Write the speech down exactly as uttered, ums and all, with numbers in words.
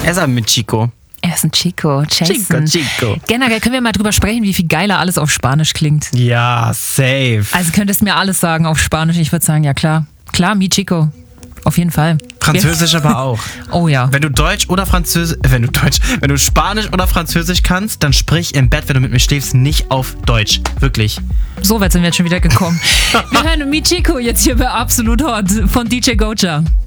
Er ist mit Chico. Er ist ein Chico, Jason. Chico, Chico. Generell können wir mal drüber sprechen, wie viel geiler alles auf Spanisch klingt. Ja, safe. Also könntest du mir alles sagen auf Spanisch. Ich würde sagen, ja klar. Klar, mi Chico. Auf jeden Fall. Französisch aber auch. Oh ja. Wenn du Deutsch oder Französisch, wenn du Deutsch, wenn du Spanisch oder Französisch kannst, dann sprich im Bett, wenn du mit mir schläfst, nicht auf Deutsch. Wirklich. So weit sind wir jetzt schon wieder gekommen. Wir hören Mi Chico jetzt hier bei Absolut Hot von D J Goja.